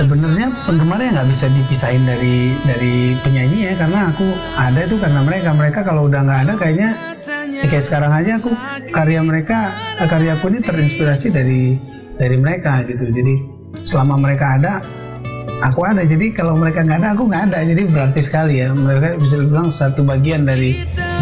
Sebenarnya penggemarnya nggak bisa dipisahin dari penyanyi ya, karena aku ada itu karena mereka kalau udah nggak ada kayaknya ya kayak sekarang aja aku karyaku ini terinspirasi dari mereka gitu. Jadi selama mereka ada aku ada, jadi kalau mereka nggak ada aku nggak ada, jadi berarti sekali ya, mereka bisa dibilang satu bagian dari